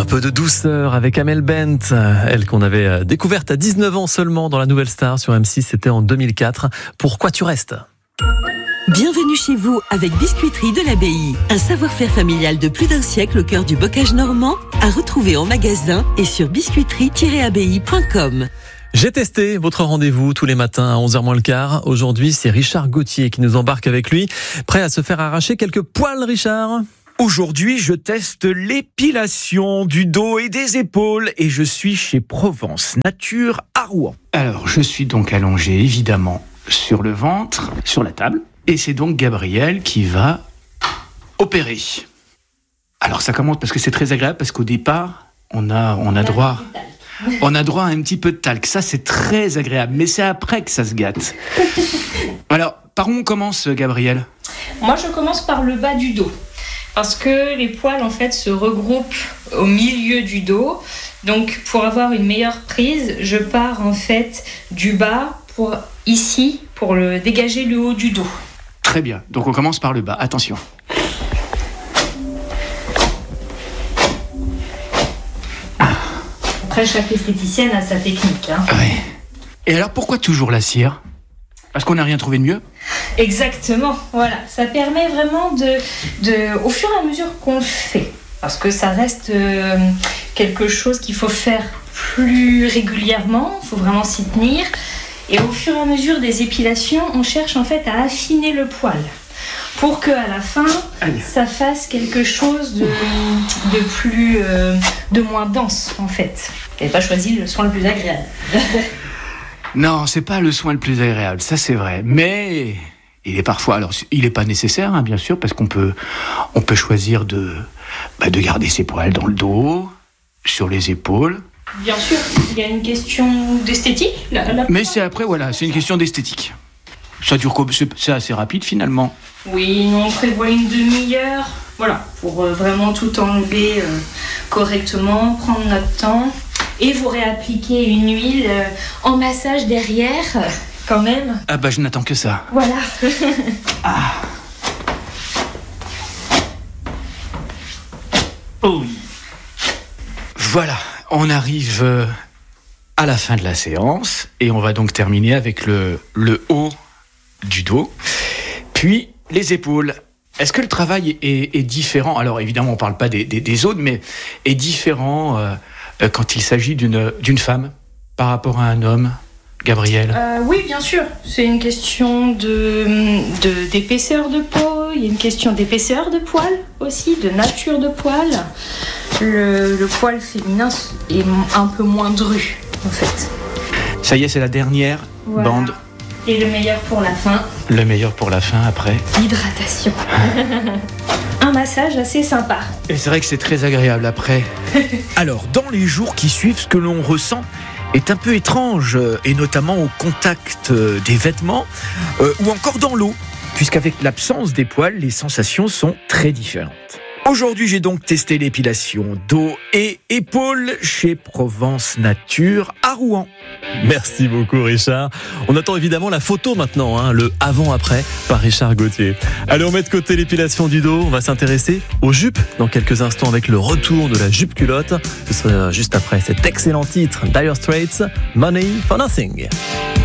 peu de douceur avec Amel Bent, elle qu'on avait découverte à 19 ans seulement dans La Nouvelle Star sur M6, c'était en 2004. Pourquoi tu restes ? Bienvenue chez vous avec Biscuiterie de l'Abbaye. Un savoir-faire familial de plus d'un siècle au cœur du bocage normand, à retrouver en magasin et sur biscuiterie-abbaye.com. J'ai testé votre rendez-vous tous les matins à 11h moins le quart. Aujourd'hui, c'est Richard Gauthier qui nous embarque avec lui. Prêt à se faire arracher quelques poils, Richard ? Aujourd'hui, je teste l'épilation du dos et des épaules et je suis chez Provence Nature à Rouen. Alors, je suis donc allongé, évidemment, sur le ventre, sur la table. Et c'est donc Gabriel qui va opérer. Alors, ça commence parce que c'est très agréable, parce qu'au départ, on a droit à un petit peu de talc. Ça, c'est très agréable, mais c'est après que ça se gâte. Alors, par où on commence, Gabriel ? Moi, je commence par le bas du dos. Parce que les poils, en fait, se regroupent au milieu du dos. Donc, pour avoir une meilleure prise, je pars, en fait, du bas pour dégager le haut du dos. Très bien. Donc, on commence par le bas. Attention. Après, chaque esthéticienne a sa technique. Ouais. Et alors, pourquoi toujours la cire ? Parce qu'on n'a rien trouvé de mieux ? Exactement, voilà. Ça permet vraiment au fur et à mesure qu'on le fait, parce que ça reste quelque chose qu'il faut faire plus régulièrement, il faut vraiment s'y tenir. Et au fur et à mesure des épilations, on cherche en fait à affiner le poil pour qu'à la fin, ça fasse quelque chose de moins dense en fait. Vous n'avez pas choisi le soin le plus agréable. Non, c'est pas le soin le plus agréable, ça c'est vrai. Mais il est parfois, alors il n'est pas nécessaire, bien sûr, parce qu'on peut choisir de garder ses poils dans le dos, sur les épaules. Bien sûr, il y a une question d'esthétique. Mais c'est après, voilà, c'est une question d'esthétique. Ça dure c'est assez rapide finalement. Oui, on prévoit une demi-heure, voilà, pour vraiment tout enlever correctement, prendre notre temps. Et vous réappliquez une huile en massage derrière, quand même. Ah bah je n'attends que ça. Voilà. Ah. Oh oui. Voilà, on arrive à la fin de la séance et on va donc terminer avec le haut du dos, puis les épaules. Est-ce que le travail est différent ? Alors évidemment, on ne parle pas des autres, mais est différent quand il s'agit d'une femme par rapport à un homme, Gabriel ? Oui, bien sûr. C'est une question d'épaisseur de peau, il y a une question d'épaisseur de poil aussi, de nature de poil. Le poil féminin est un peu moins dru, en fait. Ça y est, c'est la dernière bande. Et le meilleur pour la fin. Le meilleur pour la fin, après. L'hydratation. Un massage assez sympa. Et c'est vrai que c'est très agréable après. Alors, dans les jours qui suivent, ce que l'on ressent est un peu étrange, et notamment au contact des vêtements ou encore dans l'eau, puisqu'avec l'absence des poils, les sensations sont très différentes. Aujourd'hui, j'ai donc testé l'épilation dos et épaules chez Provence Nature à Rouen. Merci beaucoup Richard. On attend évidemment la photo maintenant, le avant-après par Richard Gauthier. Allez, on met de côté l'épilation du dos, on va s'intéresser aux jupes dans quelques instants avec le retour de la jupe culotte. Ce sera juste après cet excellent titre Dire Straits, Money for Nothing.